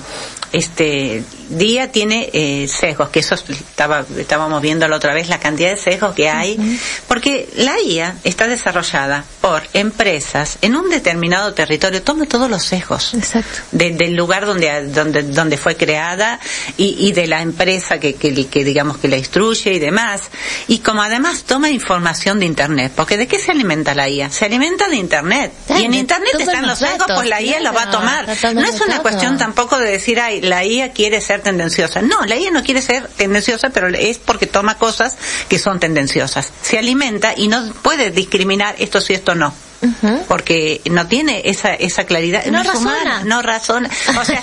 este día tiene eh, sesgos, que eso estaba estábamos viendo la otra vez, la cantidad de sesgos que hay, uh-huh. porque la I A está desarrollada por empresas en un determinado territorio, toma todos los sesgos. Exacto. De, del lugar donde donde donde fue creada y, y de la empresa que, que, que digamos que la instruye y demás, y como además toma información de internet, porque ¿de qué se alimenta la I A? Se alimenta de internet, y en internet están los sesgos, pues la I A los va a tomar. No es una cuestión tampoco de decir, ay, la I A quiere ser tendenciosa. No, la I A no quiere ser tendenciosa, pero es porque toma cosas que son tendenciosas. Se alimenta y no puede discriminar esto sí, esto no. Uh-huh. Porque no tiene esa esa claridad, no, no razona, humana, no razona, o sea,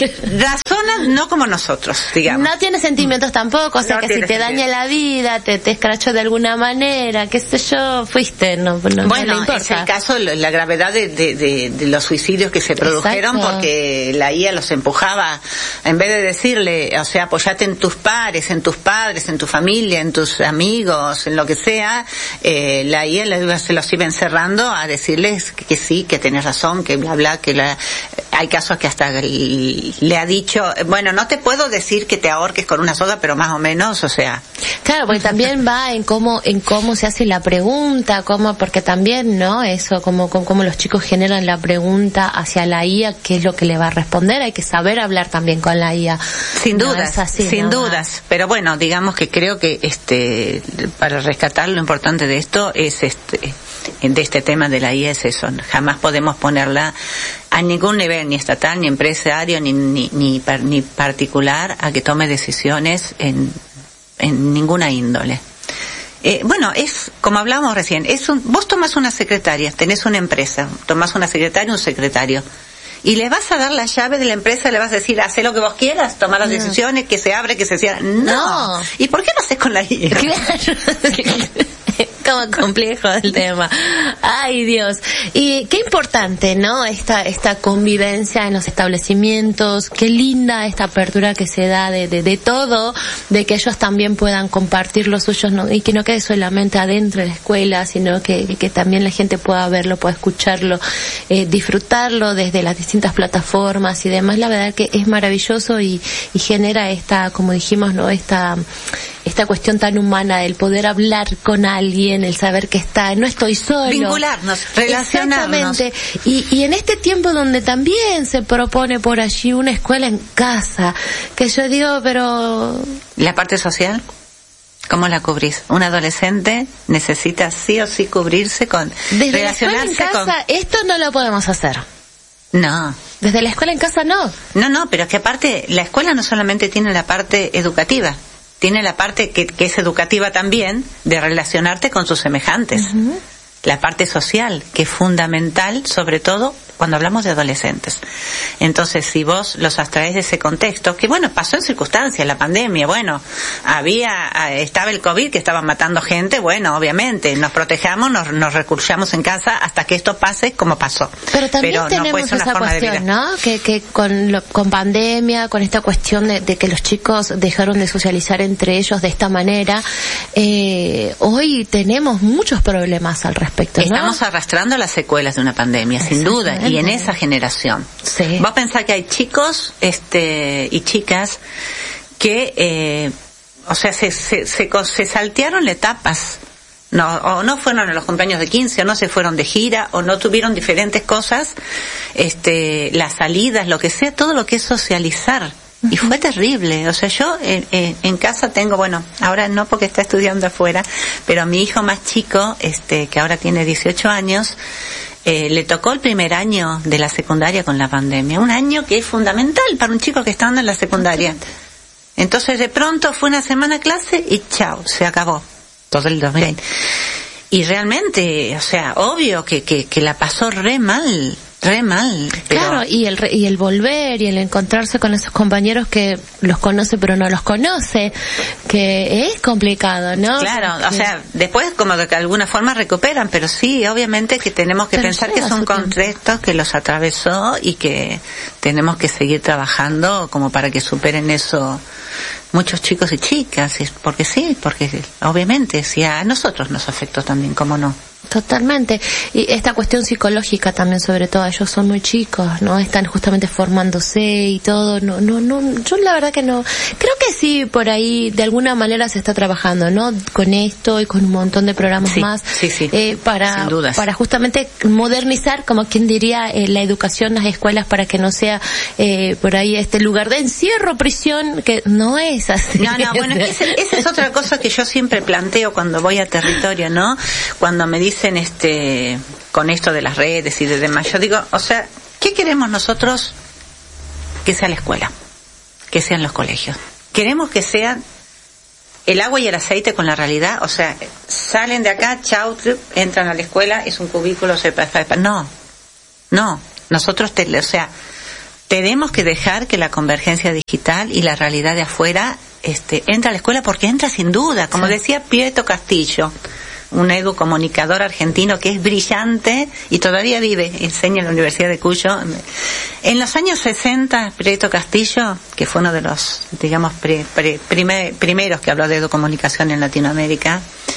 razona no como nosotros, digamos. No tiene sentimientos tampoco, o sea, no que si te daña la vida, te, te escrachó de alguna manera, qué sé yo, fuiste, no, no bueno, no es el caso, la gravedad de, de, de, de los suicidios que se produjeron. Exacto. Porque la I A los empujaba, en vez de decirle, o sea, apoyate en tus pares, en tus padres, en tu familia, en tus amigos, en lo que sea, eh, la I A se los iba encerrando a decirles que, que sí, que tenés razón, que bla bla, que la, hay casos que hasta le ha dicho, bueno, no te puedo decir que te ahorques con una soga, pero más o menos, o sea. Claro, porque también va en cómo en cómo se hace la pregunta, cómo, porque también, ¿no? Eso, como cómo los chicos generan la pregunta hacia la I A, qué es lo que le va a responder, hay que saber hablar también con la I A. Sin no dudas, así, sin ¿no? dudas, pero bueno, digamos que creo que este para rescatar lo importante de esto es este de este tema de la I A es eso, jamás podemos ponerla a ningún nivel, ni estatal, ni empresario, ni ni ni, ni particular, a que tome decisiones en en ninguna índole. Eh, bueno, es, como hablábamos recién, es un, vos tomás una secretaria, tenés una empresa, tomás una secretaria, un secretario, y le vas a dar la llave de la empresa, le vas a decir, haz lo que vos quieras, toma las no. decisiones, que se abre, que se cierra. No. no. ¿Y por qué lo haces con la I A? Claro. Como complejo el tema. Ay, Dios. Y qué importante, ¿no? Esta esta convivencia en los establecimientos. Qué linda esta apertura que se da de, de, de todo, de que ellos también puedan compartir los suyos, ¿no? Y que no quede solamente adentro de la escuela, sino que, que también la gente pueda verlo, pueda escucharlo, eh, disfrutarlo desde las distintas plataformas y demás. La verdad que es maravilloso y, y genera esta, como dijimos, ¿no? Esta esta cuestión tan humana del poder hablar con alguien, el saber que está, no estoy solo. Vincularnos, relacionarnos. Exactamente. Y, y en este tiempo donde también se propone por allí una escuela en casa, que yo digo, pero... ¿La parte social? ¿Cómo la cubrís? Un adolescente necesita sí o sí cubrirse con... Desde relacionarse la escuela en casa, con... esto no lo podemos hacer. No. Desde la escuela en casa no. No, no, pero es que aparte, la escuela no solamente tiene la parte educativa, tiene la parte que, que es educativa también, de relacionarte con sus semejantes. Uh-huh. La parte social, que es fundamental, sobre todo cuando hablamos de adolescentes. Entonces, si vos los abstraes de ese contexto, que bueno, pasó en circunstancias, la pandemia, bueno, había, estaba el COVID que estaba matando gente, bueno, obviamente, nos protejamos, nos, nos recursos en casa hasta que esto pase como pasó. Pero también Pero tenemos no puede ser una esa forma cuestión, de vida. ¿No? Que, que con, lo, con pandemia, con esta cuestión de, de que los chicos dejaron de socializar entre ellos de esta manera, eh, hoy tenemos muchos problemas al respecto, ¿no? Estamos arrastrando las secuelas de una pandemia, sin duda, y en esa generación. Sí. Vos pensás que hay chicos este y chicas que, eh, o sea, se, se, se, se saltearon etapas. No, o no fueron a los cumpleaños de quince, o no se fueron de gira, o no tuvieron diferentes cosas, este, las salidas, lo que sea, todo lo que es socializar. Y fue terrible, o sea, yo en, en, en casa tengo, bueno, ahora no porque está estudiando afuera, pero mi hijo más chico, este, que ahora tiene dieciocho años, eh, le tocó el primer año de la secundaria con la pandemia, un año que es fundamental para un chico que está andando en la secundaria. Entonces de pronto fue una semana a clase y chao, se acabó todo el dos mil veinte. Y realmente, o sea, obvio que, que, que la pasó re mal. Re mal. Pero... Claro, y el, y el volver y el encontrarse con esos compañeros que los conoce pero no los conoce, que es complicado, ¿no? Claro, Porque... o sea, después como de que de alguna forma recuperan, pero sí, obviamente que tenemos que pero pensar que son contextos que los atravesó y que tenemos que seguir trabajando como para que superen eso muchos chicos y chicas, porque sí, porque obviamente si a nosotros nos afectó también, ¿cómo no? Totalmente. Y esta cuestión psicológica también, sobre todo, ellos son muy chicos, ¿no? Están justamente formándose y todo. No, no, no, yo la verdad que no. Creo que sí, por ahí, de alguna manera se está trabajando, ¿no? Con esto y con un montón de programas sí, más. Sí, sí. Eh, para, para justamente modernizar, como quien diría, eh, la educación, las escuelas, para que no sea, eh, por ahí este lugar de encierro, prisión, que no es así. No, no, bueno, esa es otra cosa que yo siempre planteo cuando voy a territorio, ¿no? Cuando me dicen este con esto de las redes y de demás, yo digo, o sea, ¿qué queremos nosotros que sea la escuela? Que sean los colegios. Queremos que sean el agua y el aceite con la realidad, o sea, salen de acá, chau, entran a la escuela, es un cubículo, se pasa, no, no, nosotros, te, o sea, tenemos que dejar que la convergencia digital y la realidad de afuera este entra a la escuela, porque entra sin duda, como sí. decía Pietro Castillo, un educomunicador argentino que es brillante y todavía vive, enseña en la Universidad de Cuyo. En los años sesenta, Pietro Castillo, que fue uno de los, digamos, pre, pre, primer, primeros que habló de educomunicación en Latinoamérica,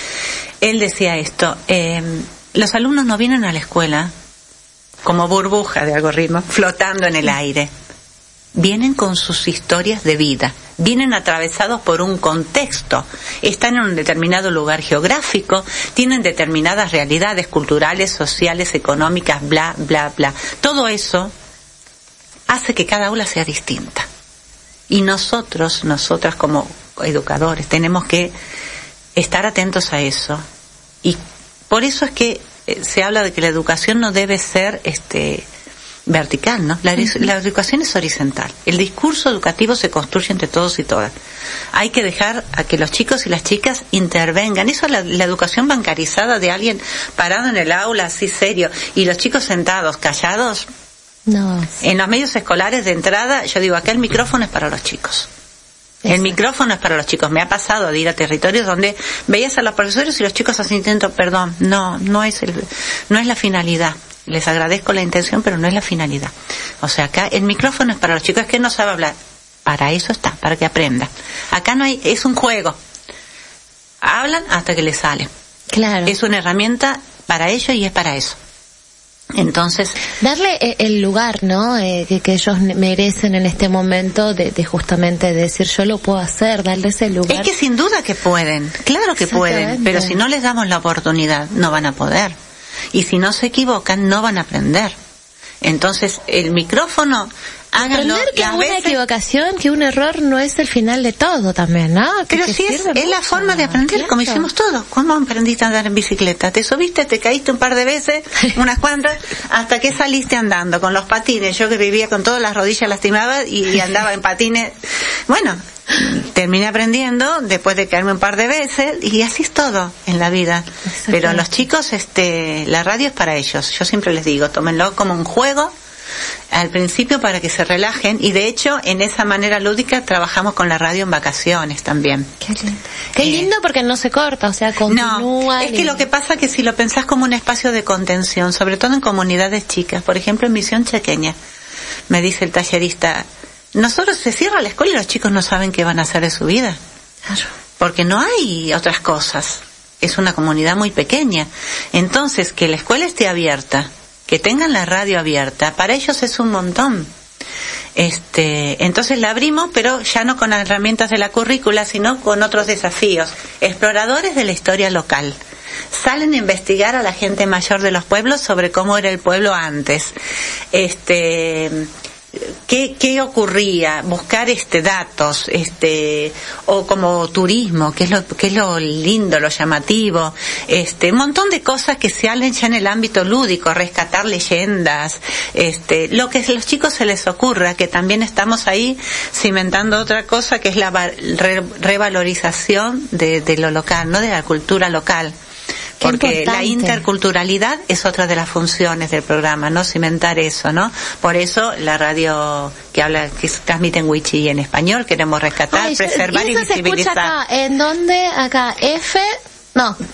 él decía esto, eh, los alumnos no vienen a la escuela como burbuja de algoritmos flotando en el aire. Vienen con sus historias de vida, vienen atravesados por un contexto, están en un determinado lugar geográfico, tienen determinadas realidades culturales, sociales, económicas, bla, bla, bla. Todo eso hace que cada aula sea distinta. Y nosotros, nosotras como educadores, tenemos que estar atentos a eso. Y por eso es que se habla de que la educación no debe ser este vertical, ¿no? La, la educación es horizontal. El discurso educativo se construye entre todos y todas. Hay que dejar a que los chicos y las chicas intervengan. Eso es la, la educación bancarizada de alguien parado en el aula, así serio, y los chicos sentados, callados. No. En los medios escolares de entrada, yo digo, acá el micrófono es para los chicos. Eso. El micrófono es para los chicos. Me ha pasado de ir a territorios donde veías a los profesores y los chicos así intentan, perdón, no, no es el, no es la finalidad. Les agradezco la intención, pero no es la finalidad. O sea, acá el micrófono es para los chicos que no saben hablar. Para eso está, para que aprendan. Acá no hay, es un juego. Hablan hasta que les sale. Claro. Es una herramienta para ellos y es para eso. Entonces, darle el lugar, ¿no? Eh, que, que ellos merecen en este momento de, de justamente decir yo lo puedo hacer, darle ese lugar. Es que sin duda que pueden, claro que pueden, pero si no les damos la oportunidad no van a poder. Y si no se equivocan, no van a aprender. Entonces, el micrófono, háganlo. Aprender que las una veces... equivocación, que un error no es el final de todo también, ¿no? Que, Pero que sí es, es la forma de aprender, claro. Como hicimos todos. ¿Cómo aprendiste a andar en bicicleta? Te subiste, te caíste un par de veces, unas cuantas, hasta que saliste andando con los patines. Yo que vivía con todas las rodillas lastimadas y andaba en patines. Bueno, terminé aprendiendo después de caerme un par de veces y así es todo en la vida. Pero los chicos, este, la radio es para ellos. Yo siempre les digo, tómenlo como un juego al principio para que se relajen, y de hecho en esa manera lúdica trabajamos con la radio en vacaciones también. Qué lindo, Qué eh, lindo porque no se corta, o sea, continúa. No, es que y... lo que pasa es que si lo pensás como un espacio de contención, sobre todo en comunidades chicas, por ejemplo en Misión Chaqueña, me dice el tallerista, nosotros se cierra la escuela y los chicos no saben qué van a hacer de su vida. Claro. Porque no hay otras cosas. Es una comunidad muy pequeña. Entonces, que la escuela esté abierta, que tengan la radio abierta, para ellos es un montón. Este, entonces la abrimos, pero ya no con herramientas de la currícula, sino con otros desafíos. Exploradores de la historia local. Salen a investigar a la gente mayor de los pueblos sobre cómo era el pueblo antes. Este... ¿Qué, qué ocurría? Buscar este datos, este, o como turismo, que es lo, que es lo lindo, lo llamativo, este, un montón de cosas que se salen ya en el ámbito lúdico, rescatar leyendas, este, lo que a los chicos se les ocurra, que también estamos ahí cimentando otra cosa que es la re, revalorización de, de lo local, ¿no? De la cultura local. Porque la interculturalidad es otra de las funciones del programa, ¿no? Cimentar eso, ¿no? Por eso la radio que habla, que transmite en wichí y en español, queremos rescatar, Ay, preservar y, y visibilizar. Se escucha acá, ¿en dónde? Acá, F, no.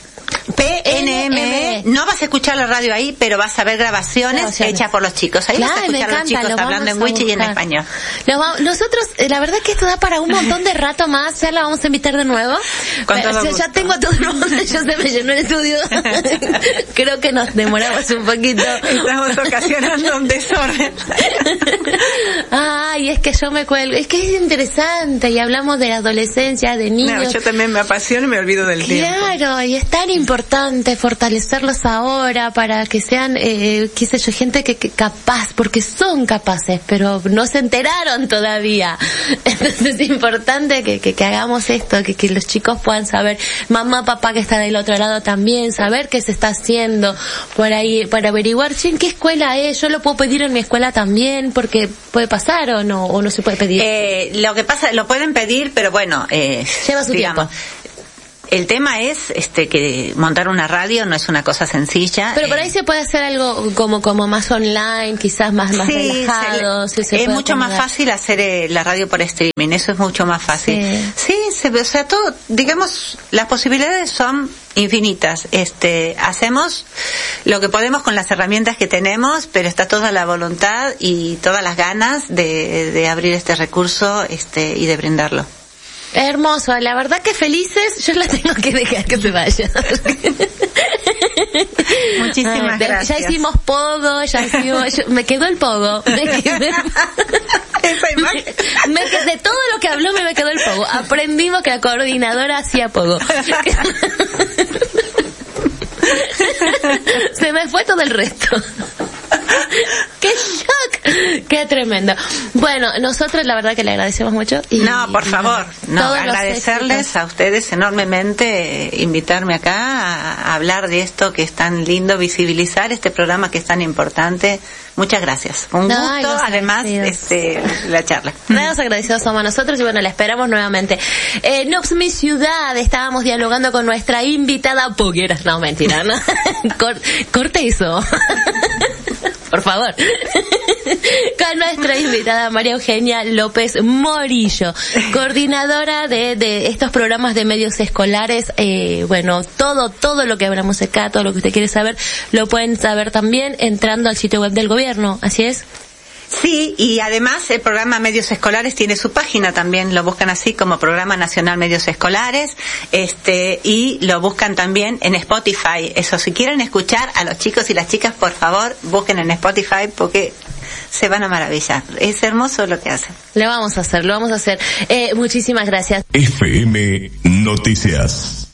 P N M E. No vas a escuchar la radio ahí, pero vas a ver grabaciones, grabaciones. hechas por los chicos. Ahí claro, vas a escuchar a los chicos lo hablando en wichi y en español. Los, nosotros, la verdad que esto da para un montón de rato más. Ya la vamos a invitar de nuevo. Pero, ya, ya tengo todo el mundo, ya se me llenó el estudio. Creo que nos demoramos un poquito. Estamos ocasionando un desorden. Ay, es que yo me cuelgo. Es que es interesante y hablamos de la adolescencia, de niños. No, yo también me apasiono y me olvido del tiempo. Claro, y es tan importante fortalecerlos ahora para que sean, eh, qué sé yo, gente que, que capaz, porque son capaces, pero no se enteraron todavía. Entonces es importante que, que, que hagamos esto, que, que los chicos puedan saber, mamá, papá que está del otro lado también, saber qué se está haciendo por ahí, para averiguar, che, ¿en qué escuela es? Yo lo puedo pedir en mi escuela también, porque puede pasar o no, o no se puede pedir. Eh, lo que pasa, lo pueden pedir, pero bueno, eh, lleva su digamos, tiempo. El tema es este que montar una radio no es una cosa sencilla. Pero por ahí eh, se puede hacer algo como como más online, quizás más más sí, relajado. Se, se es mucho acomodar. Más fácil hacer eh, la radio por streaming, eso es mucho más fácil. Sí, sí se, o sea, todo, digamos, las posibilidades son infinitas. Este, hacemos lo que podemos con las herramientas que tenemos, pero está toda la voluntad y todas las ganas de, de abrir este recurso este y de brindarlo. Hermoso, la verdad que felices, yo la tengo que dejar que se vaya. Muchísimas ah, gracias. Ya hicimos pogo, ya hicimos, yo, me quedó el pogo. Me quedé, Esa imagen. Me, me, de todo lo que habló me, me quedó el pogo. Aprendimos que la coordinadora hacía pogo. Se me fue todo el resto. ¡Qué shock! ¡Qué tremendo! Bueno, nosotros la verdad que le agradecemos mucho. Y, no, por favor, no, agradecerles a ustedes enormemente, eh, invitarme acá a, a hablar de esto que es tan lindo, visibilizar este programa que es tan importante. Muchas gracias. Un no, gusto, además, este, la charla. Nos agradecidos somos nosotros y bueno, la esperamos nuevamente. Eh, Nops, mi ciudad, estábamos dialogando con nuestra invitada poguera. No, mentira, ¿no? Cor- corte eso. Por favor. Con nuestra invitada María Eugenia López Morillo, coordinadora de, de estos programas de medios escolares. Eh, bueno, todo, todo lo que hablamos acá, todo lo que usted quiere saber, lo pueden saber también entrando al sitio web del gobierno. ¿Así es? Sí, y además el programa Medios Escolares tiene su página también, lo buscan así como Programa Nacional Medios Escolares, este, y lo buscan también en Spotify. Eso, si quieren escuchar a los chicos y las chicas, por favor, busquen en Spotify porque se van a maravillar. Es hermoso lo que hacen. Lo vamos a hacer, lo vamos a hacer. Eh, muchísimas gracias. F M Noticias.